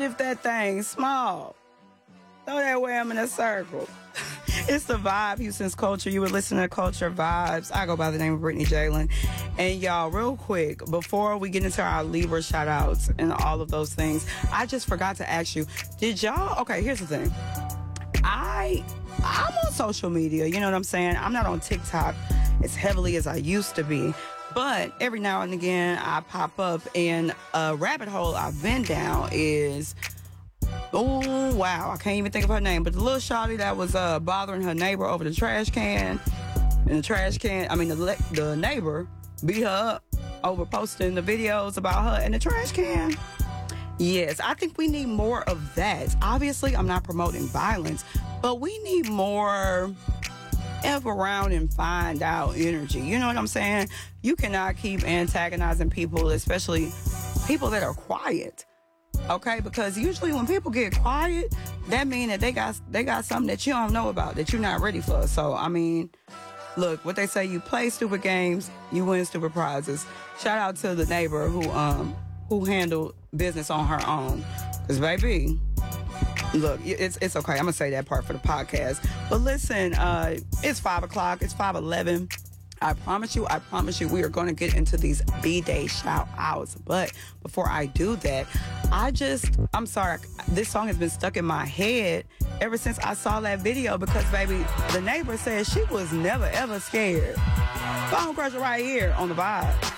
if that thing's small. Throw that wham in a circle. It's the vibe, Houston's Culture. You were listening to Culture Vibes. I go by the name of Brittany Jalen. And y'all, real quick, before we get into our Libra shout outs and all of those things, I just forgot to ask you, did y'all, okay, here's the thing. I'm on social media, you know what I'm saying? I'm not on TikTok as heavily as I used to be. But every now and again, I pop up, and a rabbit hole I've been down is... Oh, wow. I can't even think of her name. But the little shawty that was bothering her neighbor over the trash can. And the neighbor beat her up over posting the videos about her in the trash can. Yes, I think we need more of that. Obviously, I'm not promoting violence, but we need more F around and find out energy. You know what I'm saying? You cannot keep antagonizing people, especially people that are quiet. Okay, because usually when people get quiet, that means that they got something that you don't know about, that you're not ready for. So, I mean, look, what they say, you play stupid games, you win stupid prizes. Shout out to the neighbor who handled business on her own. Because, baby, look, it's okay. I'm going to say that part for the podcast. But listen, it's 5 o'clock. It's 5:11. I promise you, we are going to get into these B-Day shout outs. But before I do that, I'm sorry, this song has been stuck in my head ever since I saw that video, because, baby, the neighbor said she was never, ever scared. Phone Crusher right here on the vibe.